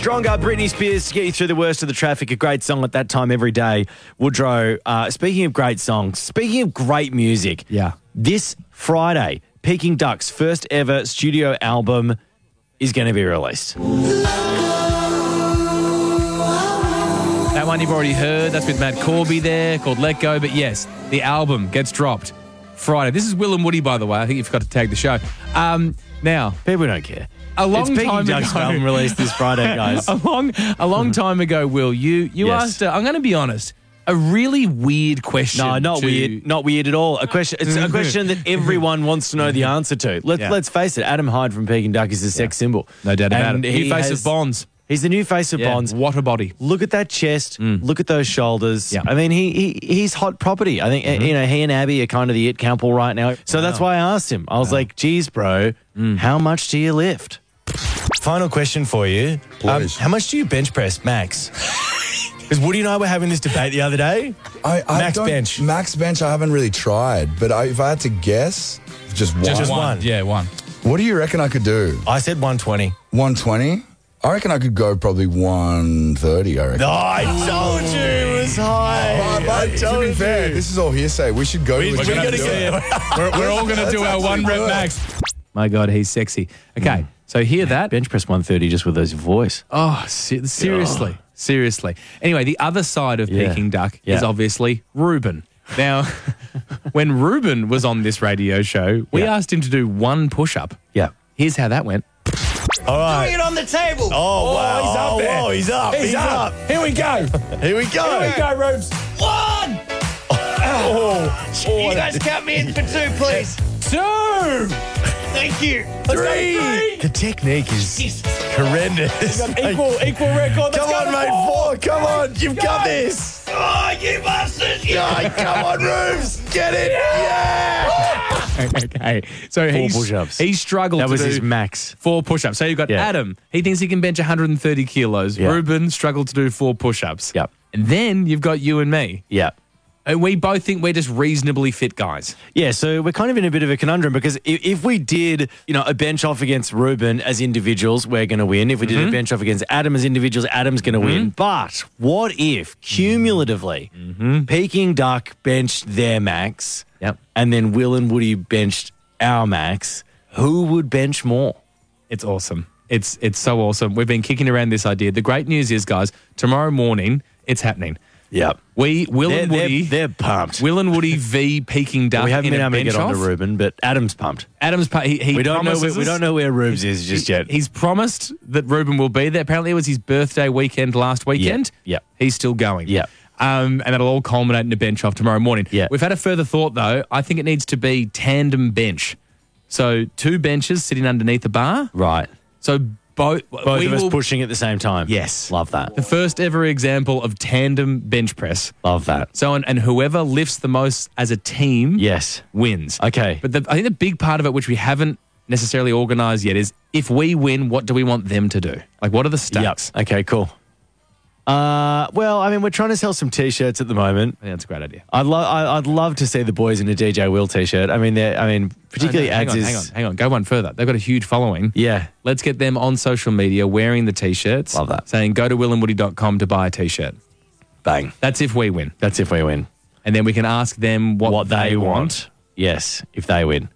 Stronger, Britney Spears to get you through the worst of the traffic. A great song at that time every day. Woodrow, speaking of great songs, speaking of great music, this Friday, Peking Duck's first ever studio album is going to be released. That one you've already heard. That's with Matt Corby there, called Let Go. But yes, the album gets dropped Friday. This is Will and Woody, by the way. I think you forgot to tag the show. Now, people don't care. A long it's time Peking Duck's ago, album released this Friday, guys. a long time ago, Will, you Yes. asked. I'm going to be honest. A really weird question. No, not weird. Not weird at all. It's a question that everyone wants to know the answer to. Let's face it. Adam Hyde from Peking Duck is a sex symbol. No doubt about And it. New face of Bonds. He's the new face of Bonds. What a body. Look at that chest. Look at those shoulders. Yeah. I mean, he's hot property. I think, he and Abby are kind of the it couple right now. So that's why I asked him. I was like, geez, bro, how much do you lift? Final question for you. Please. How much do you bench press, Max? Because Woody and I were having this debate the other day. Max bench. Max bench, I haven't really tried. But if I had to guess, just one. Just one. Yeah, one. What do you reckon I could do? I said 120. 120? I reckon I could go probably 130, I reckon. No, I told you it was high. But to be fair, this is all hearsay. We should go to a gym and do it. We're all going to do our one rep max. My God, he's sexy. Okay, so hear that. Bench press 130 just with his voice. Oh, seriously. Seriously. Anyway, the other side of Peking Duck is obviously Ruben. Now, when Ruben was on this radio show, we asked him to do one push-up. Yeah. Here's how that went. All right. Doing it on the table. Oh, wow. he's up there. Whoa, he's up. He's up. Here we go. Here we go. Here we go, Rubes. One. You guys count me in for two, please. Two. Thank you. Three. The technique is horrendous. Equal record. Come on, mate. Four. Come on. You've got this. Oh, you bastards. Come on, Rubes. Get it. Yeah. Okay. So push-ups. he struggled That to was do his max. 4 push-ups. So you've got Yeah. Adam. He thinks he can bench 130 kilos. Yeah. Ruben struggled to do 4 push-ups. Yep. And then you've got you and me. Yeah. And we both think we're just reasonably fit guys. Yeah, so we're kind of in a bit of a conundrum because if we did, a bench off against Ruben as individuals, we're going to win. If we did a bench off against Adam as individuals, Adam's going to win. But what if, cumulatively, Peking Duck benched their max and then Will and Woody benched our max? Who would bench more? It's awesome. It's so awesome. We've been kicking around this idea. The great news is, guys, tomorrow morning, it's happening. Yep. Will and Woody. They're pumped. Will and Woody v Peking Duck. We haven't in been a able to bench get on to off. Ruben, but Adam's pumped. He We don't promises know where Rubes is just yet. He's promised that Ruben will be there. Apparently, it was his birthday weekend last weekend. Yeah. He's still going. Yeah. And that'll all culminate in a bench off tomorrow morning. Yeah. We've had a further thought, though. I think it needs to be tandem bench. So 2 benches sitting underneath the bar. Right. So both Both of us pushing at the same time. Yes. Love that. The first ever example of tandem bench press. Love that. So, and whoever lifts the most as a team Yes. wins. Okay. But I think the big part of it, which we haven't necessarily organised yet, is if we win, what do we want them to do? Like, what are the stakes? Yep. Okay, cool. Well, I mean, we're trying to sell some T-shirts at the moment. I think that's a great idea. I'd love to see the boys in a DJ Will T-shirt. I mean, particularly hang on. Go one further. They've got a huge following. Yeah. Let's get them on social media wearing the T-shirts. Love that. Saying, go to willandwoody.com to buy a T-shirt. Bang. That's if we win. That's if we win. And then we can ask them what they want. Yes, if they win.